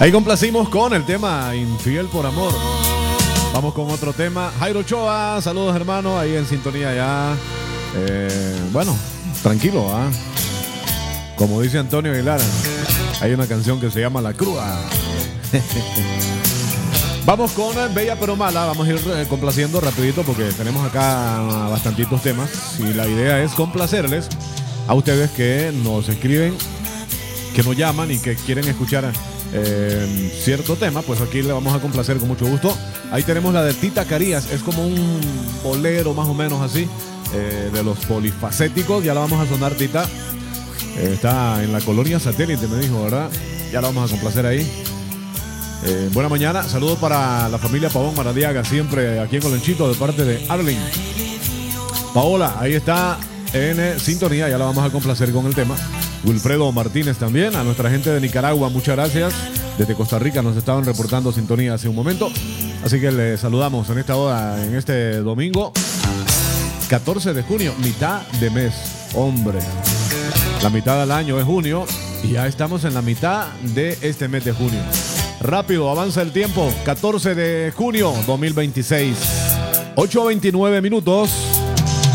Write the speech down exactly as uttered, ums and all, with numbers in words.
Ahí complacimos con el tema Infiel por Amor. Vamos con otro tema. Jairo Ochoa, saludos hermano, ahí en sintonía ya. Eh, bueno, tranquilo, ¿ah? ¿eh? Como dice Antonio Aguilar, hay una canción que se llama La Cruda. Vamos con Bella pero Mala. Vamos a ir complaciendo rapidito porque tenemos acá bastantitos temas y la idea es complacerles a ustedes que nos escriben, que nos llaman y que quieren escuchar eh, cierto tema. Pues aquí le vamos a complacer con mucho gusto. Ahí tenemos la de Tita Carías, es como un bolero más o menos así, eh, de los polifacéticos. Ya la vamos a sonar, Tita. Eh, está en la colonia Satélite, me dijo, ¿verdad? Ya la vamos a complacer ahí. Eh, buena mañana, saludos para la familia Pavón Maradiaga, siempre aquí en Colonchito, de parte de Arlene. Paola, ahí está en sintonía, ya la vamos a complacer con el tema. Wilfredo Martínez también, a nuestra gente de Nicaragua, muchas gracias. Desde Costa Rica nos estaban reportando sintonía hace un momento, así que les saludamos en esta hora, en este domingo catorce de junio, mitad de mes, hombre. La mitad del año es junio y ya estamos en la mitad de este mes de junio. Rápido, avanza el tiempo. catorce de junio dos mil veintiséis. ocho veintinueve minutos.